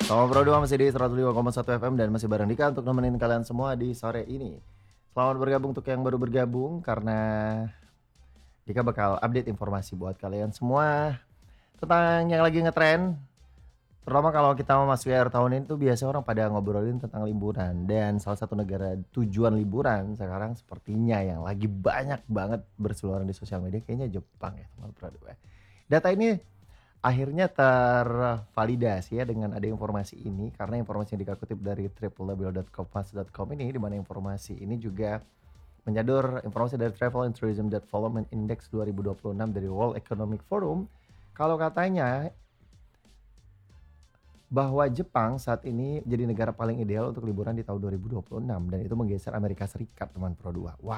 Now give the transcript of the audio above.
Sama Bro 2 masih di 105,1 FM dan masih bareng Dika untuk nemenin kalian semua di sore ini. Selamat bergabung untuk yang baru bergabung karena Dika bakal update informasi buat kalian semua tentang yang lagi ngetren. Terutama kalau kita memasuki akhir tahun ini tuh biasa orang pada ngobrolin tentang liburan. Dan salah satu negara tujuan liburan sekarang sepertinya yang lagi banyak banget berseliweran di sosial media kayaknya Jepang ya teman Bro 2. Data ini akhirnya tervalidasi ya dengan ada informasi ini karena informasi yang dikutip dari www.kompas.com ini di mana informasi ini juga menyadur informasi dari Travel and Tourism Development Index 2026 dari World Economic Forum kalau katanya bahwa Jepang saat ini jadi negara paling ideal untuk liburan di tahun 2026 dan itu menggeser Amerika Serikat teman Pro 2.